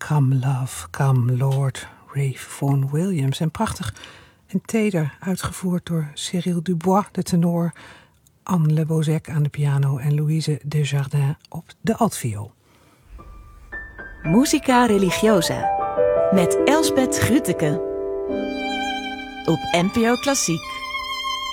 Come Love, Come Lord, Ray Vaughan Williams. En prachtig en teder uitgevoerd door Cyril Dubois, de tenor, Anne Le Bozec aan de piano en Louise Desjardins op de altviool. Musica Religiosa met Elsbeth Grütke op NPO Klassiek.